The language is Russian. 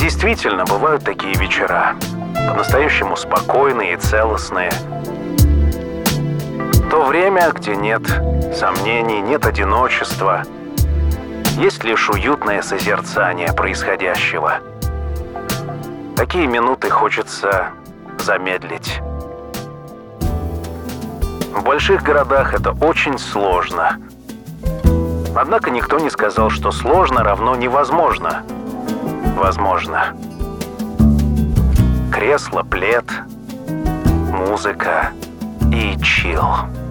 действительно бывают такие вечера, по-настоящему спокойные и целостные. То время, где нет сомнений, нет одиночества, есть лишь уютное созерцание происходящего. Такие минуты хочется замедлить. В больших городах это очень сложно. Однако никто не сказал, что сложно равно невозможно. Возможно. Кресло, плед, музыка и чил.